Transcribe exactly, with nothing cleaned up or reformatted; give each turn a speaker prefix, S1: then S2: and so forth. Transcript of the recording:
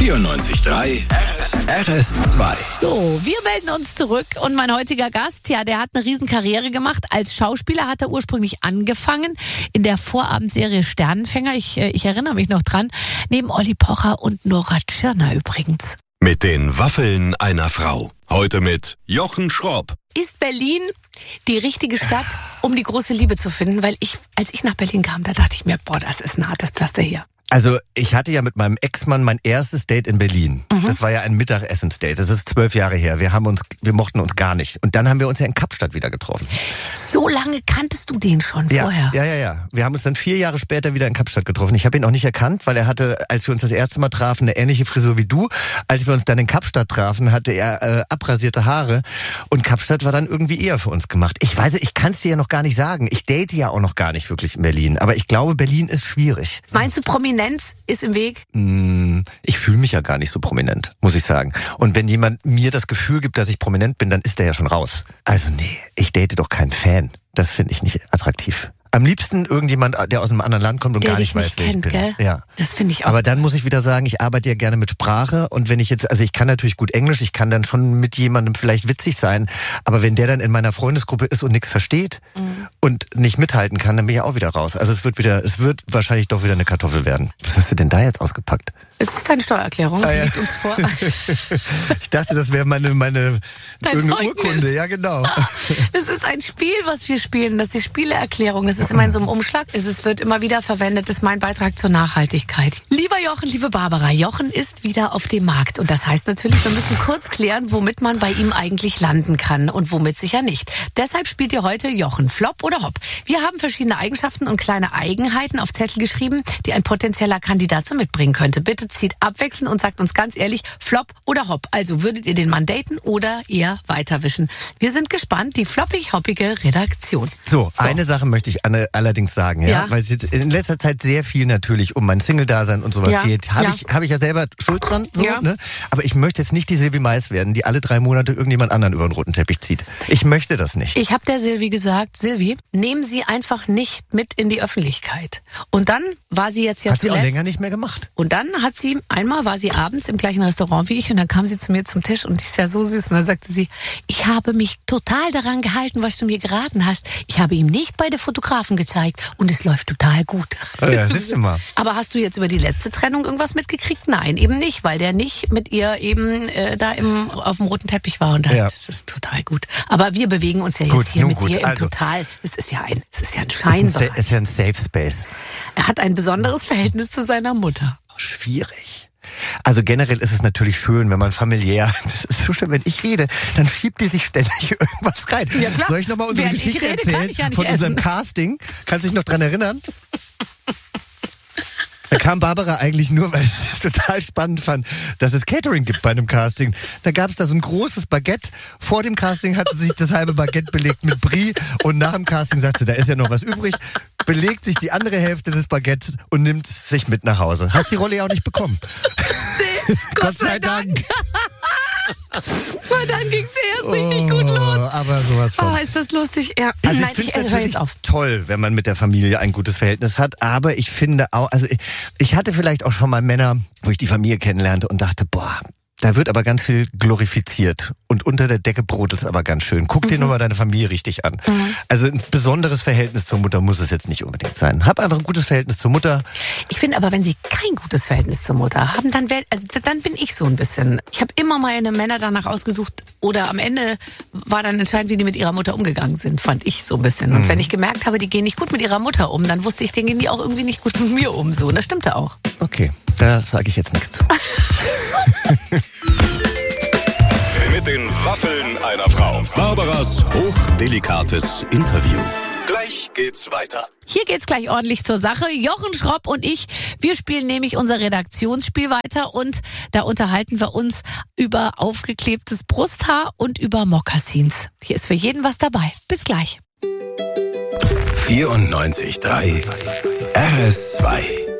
S1: vierundneunzig Komma drei R S zwei.
S2: So, wir melden uns zurück und mein heutiger Gast, ja, der hat eine Riesenkarriere gemacht. Als Schauspieler hat er ursprünglich angefangen in der Vorabendserie Sternenfänger. Ich, ich erinnere mich noch dran. Neben Olli Pocher und Nora Tschirner übrigens.
S3: Mit den Waffeln einer Frau. Heute mit Jochen Schropp.
S2: Ist Berlin die richtige Stadt, um die große Liebe zu finden? Weil ich, als ich nach Berlin kam, da dachte ich mir, boah, das ist ein hartes Pflaster hier.
S4: Also ich hatte ja mit meinem Ex-Mann mein erstes Date in Berlin. Mhm. Das war ja ein Mittagessensdate. Das ist zwölf Jahre her. Wir haben uns, wir mochten uns gar nicht. Und dann haben wir uns ja in Kapstadt wieder getroffen.
S2: So lange kanntest du den schon
S4: ja,
S2: vorher?
S4: Ja, ja, ja. Wir haben uns dann vier Jahre später wieder in Kapstadt getroffen. Ich habe ihn auch nicht erkannt, weil er hatte, als wir uns das erste Mal trafen, eine ähnliche Frisur wie du. Als wir uns dann in Kapstadt trafen, hatte er äh, abrasierte Haare. Und Kapstadt war dann irgendwie eher für uns gemacht. Ich weiß, ich kann es dir ja noch gar nicht sagen. Ich date ja auch noch gar nicht wirklich in Berlin. Aber ich glaube, Berlin ist schwierig.
S2: Meinst du, Prominenz ist im Weg?
S4: Ich fühle mich ja gar nicht so prominent, muss ich sagen. Und wenn jemand mir das Gefühl gibt, dass ich prominent bin, dann ist der ja schon raus. Also nee, ich date doch keinen Fan. Das finde ich nicht attraktiv. Am liebsten irgendjemand, der aus einem anderen Land kommt und
S2: der
S4: gar nicht,
S2: nicht
S4: weiß, wer
S2: kennt,
S4: ich bin.
S2: Gell?
S4: Ja.
S2: Das finde ich auch.
S4: Aber dann muss ich wieder sagen, ich arbeite ja gerne mit Sprache und wenn ich jetzt, also ich kann natürlich gut Englisch, ich kann dann schon mit jemandem vielleicht witzig sein, aber wenn der dann in meiner Freundesgruppe ist und nichts versteht mhm. und nicht mithalten kann, dann bin ich auch wieder raus. Also es wird wieder, es wird wahrscheinlich doch wieder eine Kartoffel werden. Was hast du denn da jetzt ausgepackt?
S2: Es ist deine Steuererklärung,
S4: ah, ja.
S2: liegt uns vor.
S4: Ich dachte, das wäre meine, meine irgendeine
S2: Zeugnis.
S4: Urkunde, ja genau.
S2: Es ist ein Spiel, was wir spielen, das ist die Spieleerklärung. Das ist immer in so einem Umschlag. Es wird immer wieder verwendet, das ist mein Beitrag zur Nachhaltigkeit. Lieber Jochen, liebe Barbara, Jochen ist wieder auf dem Markt. Und das heißt natürlich, wir müssen kurz klären, womit man bei ihm eigentlich landen kann und womit sicher nicht. Deshalb spielt ihr heute Jochen, Flop oder Hopp. Wir haben verschiedene Eigenschaften und kleine Eigenheiten auf Zettel geschrieben, die ein potenzieller Kandidat so mitbringen könnte. Bitte zieht abwechselnd und sagt uns ganz ehrlich, Flop oder Hopp. Also würdet ihr den Mann daten oder eher weiterwischen? Wir sind gespannt, die floppig-hoppige Redaktion.
S4: So, so, eine Sache möchte ich allerdings sagen, ja, ja. weil es jetzt in letzter Zeit sehr viel natürlich um mein Single-Dasein und sowas ja. geht. Habe ja. ich, hab ich ja selber Schuld dran, so, ja. ne? Aber ich möchte jetzt nicht die Silvi Mais werden, die alle drei Monate irgendjemand anderen über den roten Teppich zieht. Ich möchte das nicht.
S2: Ich habe der Silvi gesagt, Silvi, nehmen Sie einfach nicht mit in die Öffentlichkeit. Und dann war sie jetzt ja
S4: hat
S2: zuletzt...
S4: Hat sie auch länger nicht mehr gemacht.
S2: Und dann hat sie, einmal war sie abends im gleichen Restaurant wie ich und dann kam sie zu mir zum Tisch und die ist ja so süß. Und dann sagte sie, ich habe mich total daran gehalten, was du mir geraten hast. Ich habe ihm nicht bei der Fotografen gezeigt und es läuft total gut.
S4: Oh ja, siehst du mal.
S2: Aber hast du jetzt über die letzte Trennung irgendwas mitgekriegt? Nein, eben nicht, weil der nicht mit ihr eben äh, da im, auf dem roten Teppich war und da, ja. das ist total gut. Aber wir bewegen uns ja jetzt gut, hier mit gut. dir im also, Total. Es ist ja ein, es ist ja ein Scheinbereich.
S4: Es ist ja ein Safe Space.
S2: Er hat ein besonderes Verhältnis zu seiner Mutter.
S4: Schwierig. Also generell ist es natürlich schön, wenn man familiär, das ist so schön, wenn ich rede, dann schiebt die sich ständig irgendwas rein. Ja, klar. Soll ich nochmal unsere
S2: Während
S4: Geschichte
S2: rede,
S4: erzählen
S2: ja
S4: von
S2: essen.
S4: unserem Casting? Kannst du dich noch dran erinnern? Da kam Barbara eigentlich nur, weil sie es total spannend fand, dass es Catering gibt bei einem Casting. Da gab es da so ein großes Baguette. Vor dem Casting hat sie sich das halbe Baguette belegt mit Brie und nach dem Casting sagt sie, da ist ja noch was übrig, belegt sich die andere Hälfte des Baguettes und nimmt es sich mit nach Hause. Hast die Rolle ja auch nicht bekommen.
S2: Nee, Gott sei Dank. Weil dann ging es erst richtig gut los.
S4: Aber sowas von.
S2: Oh, ist das lustig. Ja.
S4: Also
S2: Nein,
S4: ich finde
S2: ich,
S4: es
S2: äh,
S4: natürlich toll, wenn man mit der Familie ein gutes Verhältnis hat. Aber ich finde auch, also ich, ich hatte vielleicht auch schon mal Männer, wo ich die Familie kennenlernte und dachte, boah, da wird aber ganz viel glorifiziert. Und unter der Decke brodelt es aber ganz schön. Guck dir mhm. nochmal deine Familie richtig an. Mhm. Also ein besonderes Verhältnis zur Mutter muss es jetzt nicht unbedingt sein. Hab einfach ein gutes Verhältnis zur Mutter.
S2: Ich finde aber, wenn sie kein gutes Verhältnis zur Mutter haben, dann, wär, also, dann bin ich so ein bisschen. Ich habe immer meine Männer danach ausgesucht oder am Ende war dann entscheidend, wie die mit ihrer Mutter umgegangen sind, fand ich so ein bisschen. Und mhm. wenn ich gemerkt habe, die gehen nicht gut mit ihrer Mutter um, dann wusste ich, denen gehen die auch irgendwie nicht gut mit mir um. So. Und das stimmte auch.
S4: Okay, da sage ich jetzt nichts zu.
S3: Mit den Waffeln einer Frau. Barbaras hochdelikates Interview. Gleich geht's weiter.
S2: Hier geht's gleich ordentlich zur Sache. Jochen Schropp und ich, wir spielen nämlich unser Redaktionsspiel weiter und da unterhalten wir uns über aufgeklebtes Brusthaar und über Mokassins. Hier ist für jeden was dabei. Bis gleich.
S1: vierundneunzig Komma drei R S zwei.